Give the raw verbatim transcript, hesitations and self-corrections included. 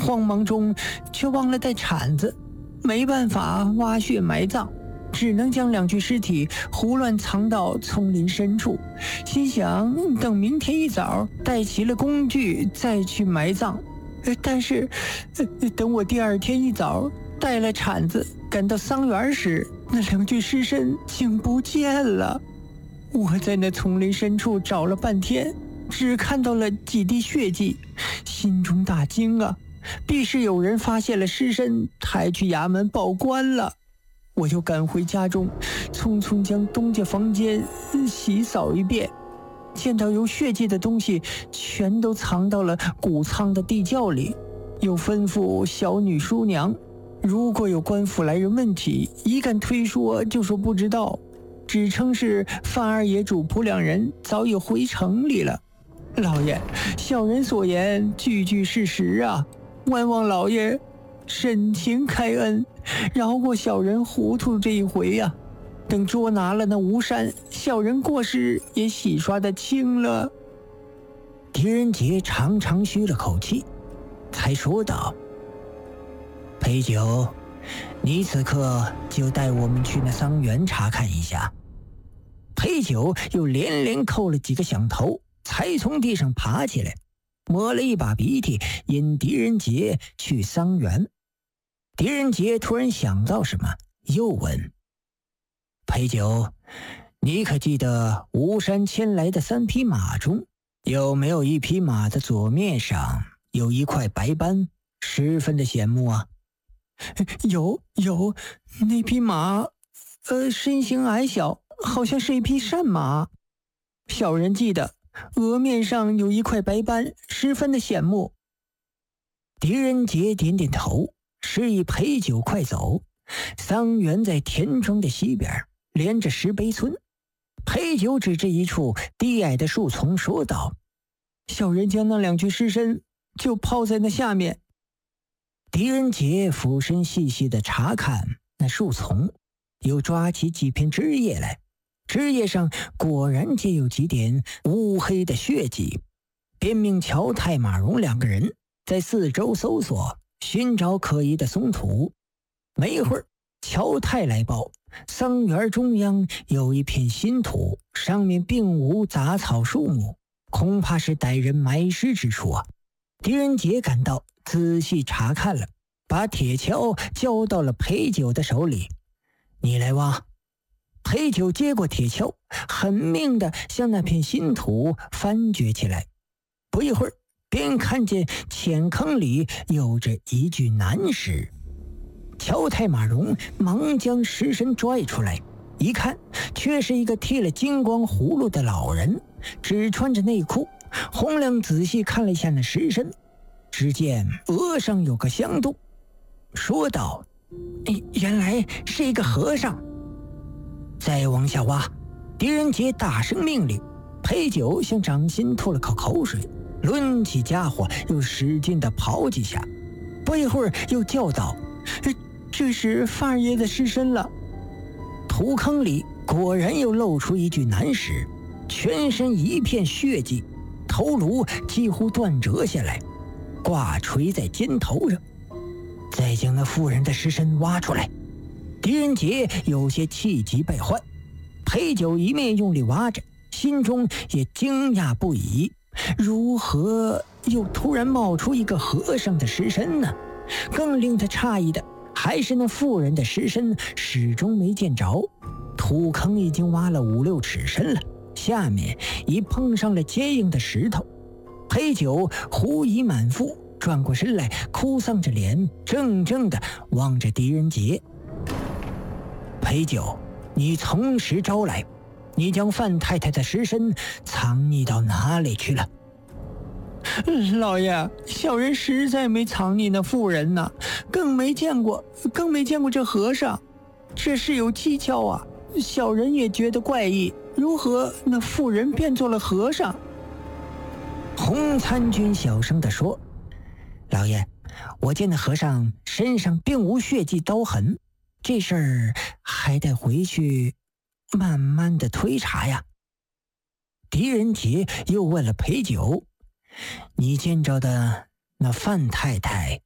慌忙中却忘了带铲子，没办法挖穴埋葬，只能将两具尸体胡乱藏到丛林深处，心想等明天一早带齐了工具再去埋葬。但是等我第二天一早带了铲子赶到桑园时，那两具尸身竟不见了。我在那丛林深处找了半天，只看到了几滴血迹，心中大惊啊！必是有人发现了尸身，抬去衙门报官了。我就赶回家中，匆匆将东家房间洗扫一遍，见到有血迹的东西全都藏到了谷仓的地窖里，又吩咐小女书娘，如果有官府来人问起，一敢推说就说不知道，只称是范二爷主仆两人早已回城里了。老爷，小人所言句句事实啊，万望老爷深情开恩，饶过小人糊涂这一回呀、啊。等捉拿了那吴山，小人过失也洗刷得清了。 狄仁杰长长吁了口气，才说道：裴九，你此刻就带我们去那桑园查看一下。裴九又连连叩了几个响头，才从地上爬起来，抹了一把鼻涕，引狄仁杰去桑园。狄仁杰突然想到什么，又问：裴九，你可记得吴山牵来的三匹马中，有没有一匹马的左面上有一块白斑，十分的显目啊？ 有有，那匹马呃，身形矮小，好像是一匹善马。小人记得额面上有一块白斑，十分的显目。 狄仁杰点点头，示意裴九快走。桑园在田庄的西边，连着石碑村。裴九指着一处低矮的树丛说道： 小人将那两具尸身就抛在那下面。 狄仁杰俯身细细地查看那树丛，又抓起几片枝叶来，枝叶上果然皆有几点乌黑的血迹，便命乔太、马荣两个人在四周搜索，寻找可疑的松土。没一会儿，乔太来报，桑园中央有一片新土，上面并无杂草树木，恐怕是歹人埋尸之处啊。狄仁杰赶到，仔细查看了，把铁锹交到了裴九的手里。你来挖。裴九接过铁锹，狠命地向那片新土翻掘起来。不一会儿，便看见浅坑里有着一具男尸。乔太、马荣忙将尸身拽出来，一看，却是一个剃了金光葫芦的老人，只穿着内裤。洪亮仔细看了一下那尸身，只见额上有个香洞，说道：原来是一个和尚。再往下挖。狄仁杰大声命令。裴九向掌心吐了口口水，抡起家伙又使劲地刨几下，不一会儿又叫道： 这是范二爷的尸身了。 土坑里果然又露出一具男尸，全身一片血迹，头颅几乎断折下来，挂垂在肩头上。再将那妇人的尸身挖出来。狄仁杰有些气急败坏，裴九一面用力挖着，心中也惊讶不已，如何又突然冒出一个和尚的尸身呢？更令他诧异的还是那妇人的尸身始终没见着。土坑已经挖了五六尺深了，下面已碰上了坚硬的石头。裴九狐疑满腹，转过身来，哭丧着脸，怔怔地望着狄仁杰。裴九，你从实招来，你将范太太的尸身藏匿到哪里去了？ 老爷，小人实在没藏匿那妇人呢，更没见过，更没见过这和尚，这事有蹊跷啊！小人也觉得怪异，如何那妇人变做了和尚？ 洪参军小声地说：老爷，我见那和尚身上并无血迹刀痕，这事儿还得回去慢慢的推查呀。狄仁杰又问了裴九：你见着的那范太太